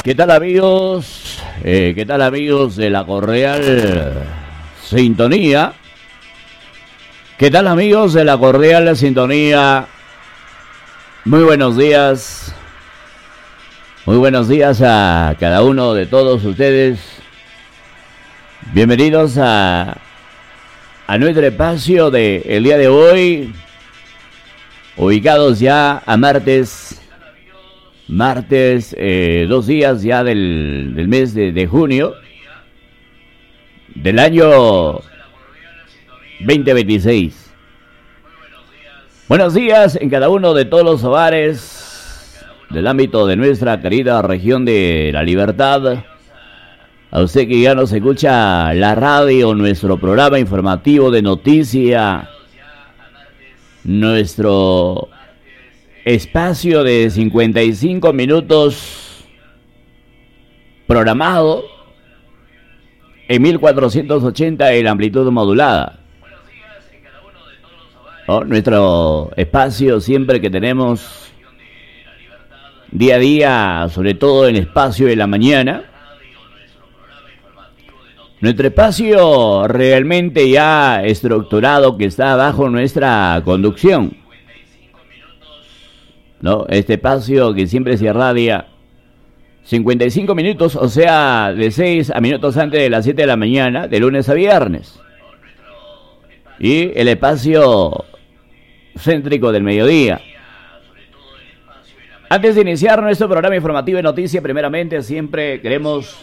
¿Qué tal amigos? ¿Qué tal amigos de la cordial sintonía? ¿Qué tal amigos de la cordial sintonía? Muy buenos días. Muy buenos días a cada uno de todos ustedes. Bienvenidos a nuestro espacio del día de hoy. Ubicados ya a martes, 2 días ya del mes de junio del año 2026. Buenos días en cada uno de todos los hogares del ámbito de nuestra querida región de La Libertad. A usted que ya nos escucha la radio, nuestro programa informativo de noticia, nuestro espacio de 55 minutos programado en 1480 en amplitud modulada. Nuestro espacio siempre que tenemos día a día, sobre todo en el espacio de la mañana. Nuestro espacio realmente ya estructurado que está bajo nuestra conducción. ¿No? Este espacio que siempre se irradia 55 minutos, o sea, de 6 a minutos antes de las 7 de la mañana, de lunes a viernes. Y el espacio céntrico del mediodía. Antes de iniciar nuestro programa informativo de noticias, primeramente siempre queremos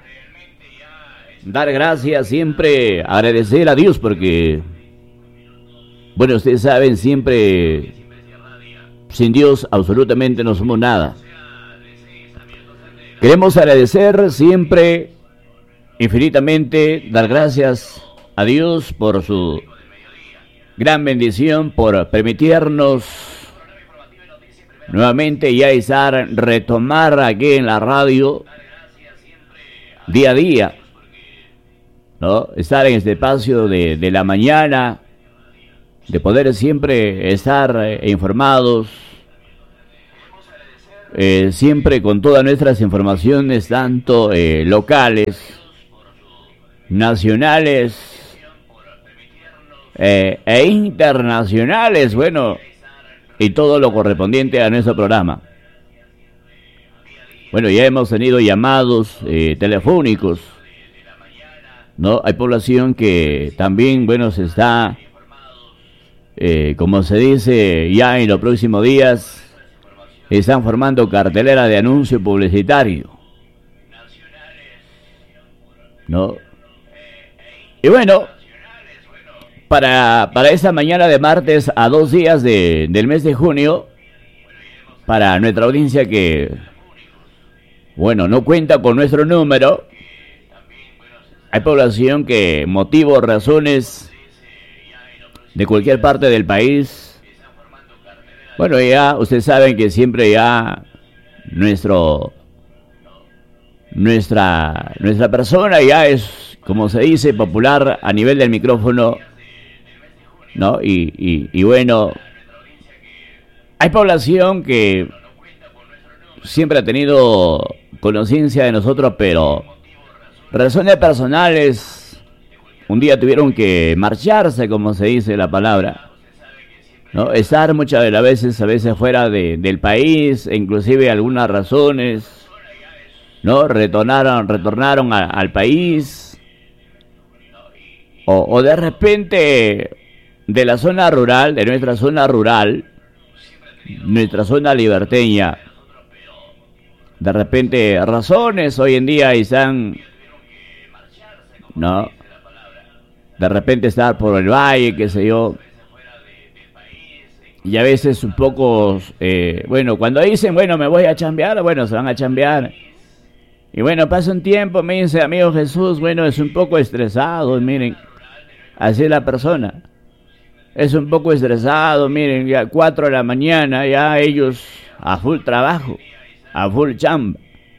dar gracias, siempre agradecer a Dios porque, bueno, ustedes saben, siempre sin Dios absolutamente no somos nada. Queremos agradecer siempre infinitamente, dar gracias a Dios por su gran bendición, por permitirnos nuevamente ya estar, retomar aquí en la radio día a día, ¿no? Estar en este espacio de la mañana, de poder siempre estar informados, siempre con todas nuestras informaciones, tanto locales, nacionales e internacionales, bueno, y todo lo correspondiente a nuestro programa. Bueno, ya hemos tenido llamados telefónicos, ¿no? Hay población que también, bueno, se está, como se dice, ya en los próximos días están formando cartelera de anuncio publicitario, ¿no? Y bueno, para esta mañana de martes a 2 días del mes de junio, para nuestra audiencia que, bueno, no cuenta con nuestro número, hay población que, motivos, razones de cualquier parte del país, bueno, ya ustedes saben que siempre ya nuestra persona ya es, como se dice, popular a nivel del micrófono, ¿no? Y bueno, hay población que siempre ha tenido conciencia de nosotros, pero razones personales, un día tuvieron que marcharse, como se dice la palabra, ¿no? Estar muchas de las veces, a veces fuera del país, e inclusive algunas razones, ¿no? Retornaron al país, o de repente de la zona rural, de nuestra zona rural, nuestra zona liberteña, de repente razones hoy en día están, ¿no? De repente estar por el valle, qué sé yo. Y a veces un poco, bueno, cuando dicen, bueno, me voy a chambear, bueno, se van a chambear. Y bueno, pasa un tiempo, me dice, amigo Jesús, bueno, es un poco estresado, miren, así es la persona. Es un poco estresado, miren, ya 4 de la mañana, ya ellos a full trabajo, a full chamba.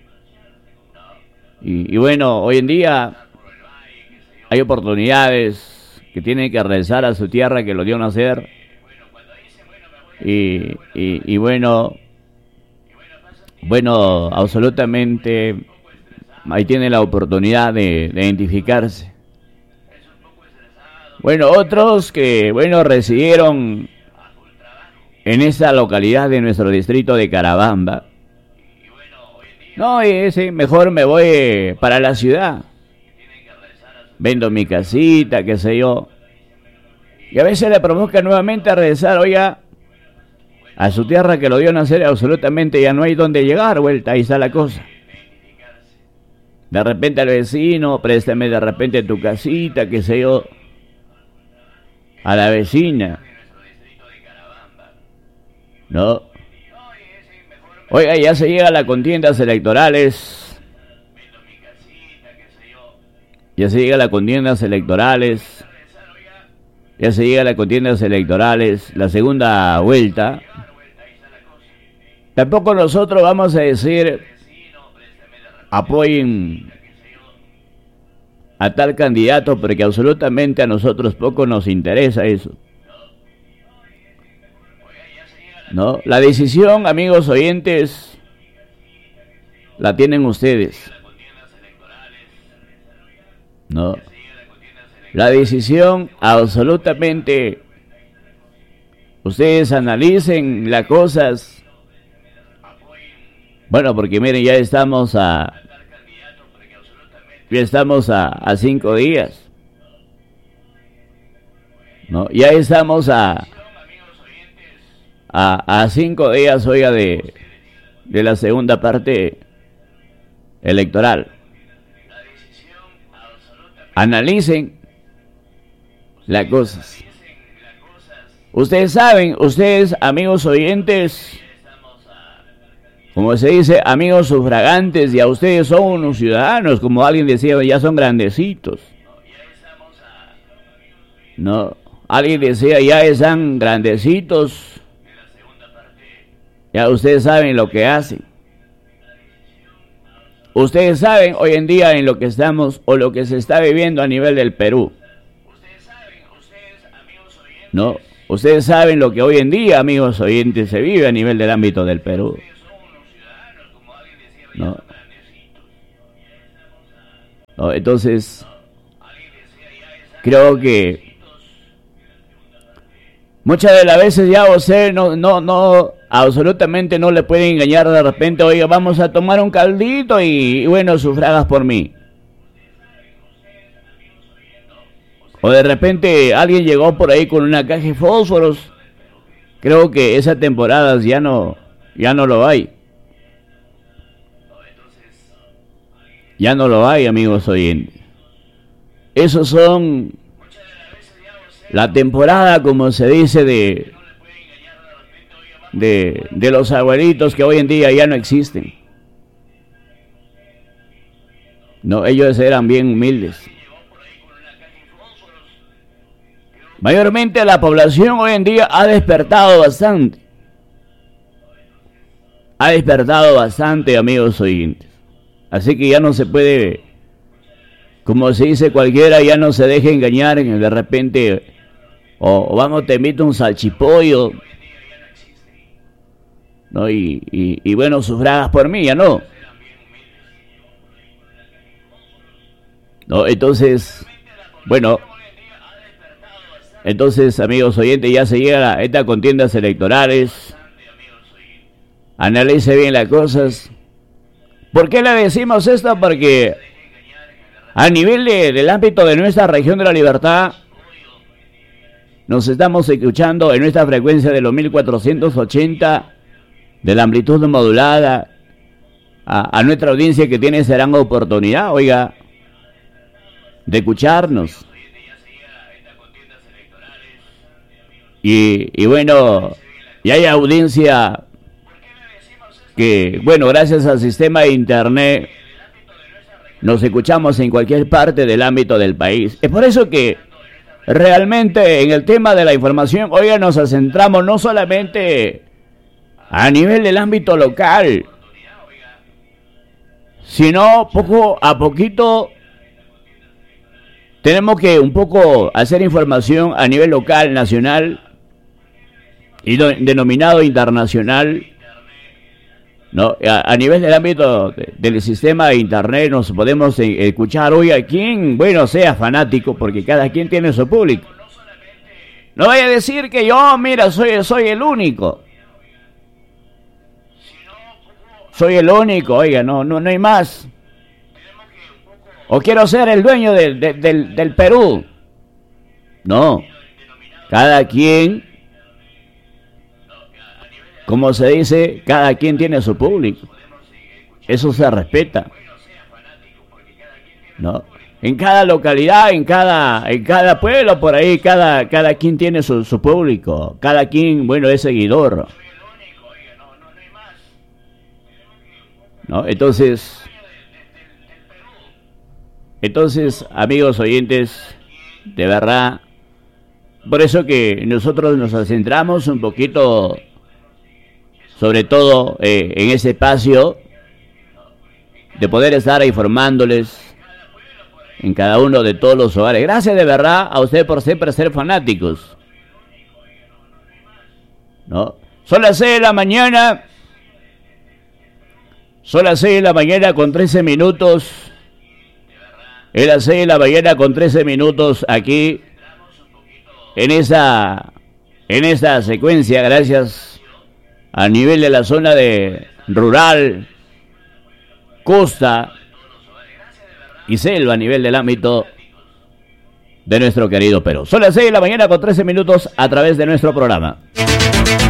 Y bueno, hoy en día hay oportunidades que tienen que regresar a su tierra que lo dio nacer. Y bueno, bueno, absolutamente, ahí tiene la oportunidad de identificarse. Bueno, otros que, bueno, residieron en esa localidad de nuestro distrito de Carabamba. No, ese, mejor me voy para la ciudad. Vendo mi casita, qué sé yo. Y a veces le provoca nuevamente a regresar, oiga, a su tierra que lo dio nacer, absolutamente ya no hay donde llegar, vuelta, ahí está la cosa. De repente al vecino, préstame de repente tu casita, qué sé yo. A la vecina. No. Oiga, ya se llega a las contiendas electorales. Ya se llega a las contiendas electorales. Ya se llega a las contiendas electorales. La segunda vuelta. Tampoco nosotros vamos a decir apoyen a tal candidato, porque absolutamente a nosotros poco nos interesa eso. ¿No? La decisión, amigos oyentes, la tienen ustedes. ¿No? La decisión, absolutamente, ustedes analicen las cosas. Bueno, porque miren, ya estamos a 5 días. ¿No? Ya estamos a 5 días, oiga, de la segunda parte electoral. Analicen las cosas. Ustedes saben, ustedes, amigos oyentes, como se dice, amigos sufragantes, ya ustedes son unos ciudadanos, como alguien decía, ya son grandecitos. No, alguien decía, ya están grandecitos. Ya ustedes saben lo que hacen. Ustedes saben hoy en día en lo que estamos o lo que se está viviendo a nivel del Perú. No, ustedes saben lo que hoy en día, amigos oyentes, se vive a nivel del ámbito del Perú. No. No, entonces creo que muchas de las veces ya usted no absolutamente no le puede engañar de repente, oiga, vamos a tomar un caldito y bueno, sufragas por mí. O de repente alguien llegó por ahí con una caja de fósforos. Creo que esas temporadas ya no lo hay. Ya no lo hay, amigos oyentes. Esos son la temporada, como se dice, de los abuelitos que hoy en día ya no existen. No, ellos eran bien humildes. Mayormente la población hoy en día ha despertado bastante. Ha despertado bastante, amigos oyentes. Así que ya no se puede, como se dice cualquiera, ya no se deje engañar de repente, o vamos, te invito un salchipollo, ¿no? Y bueno, sufragas por mí, ya no. No, entonces, bueno, entonces, amigos oyentes, ya se llega a estas contiendas electorales. Analice bien las cosas. ¿Por qué le decimos esto? Porque a nivel del ámbito de nuestra región de la Libertad, nos estamos escuchando en nuestra frecuencia de los 1480 de la amplitud modulada. A nuestra audiencia que tiene esa gran oportunidad, oiga, de escucharnos. Y bueno, y hay audiencia que, bueno, gracias al sistema de internet nos escuchamos en cualquier parte del ámbito del país. Es por eso que realmente en el tema de la información, oiga, nos centramos no solamente a nivel del ámbito local, sino poco a poquito tenemos que un poco hacer información a nivel local, nacional y denominado internacional. ¿no? A nivel del ámbito del sistema de internet nos podemos escuchar hoy a quien, bueno, sea fanático, porque cada quien tiene su público. No vaya a decir que yo, mira, soy el único. Soy el único, oiga, no hay más. O quiero ser el dueño del Perú. No. Cada quien, como se dice, cada quien tiene su público. Eso se respeta. ¿No? En cada localidad, en cada pueblo, por ahí, cada quien tiene su público. Cada quien, bueno, es seguidor. ¿No? Entonces, amigos oyentes, de verdad, por eso que nosotros nos centramos un poquito, sobre todo en ese espacio, de poder estar informándoles en cada uno de todos los hogares. Gracias de verdad a usted por siempre ser fanáticos, ¿no? Son las 6 de la mañana. Son las 6 de la mañana con 13 minutos. Es las 6 de la mañana con 13 minutos aquí en esa secuencia, gracias a nivel de la zona de rural, costa y selva, a nivel del ámbito de nuestro querido Perú. Son las 6 de la mañana con 13 minutos a través de nuestro programa.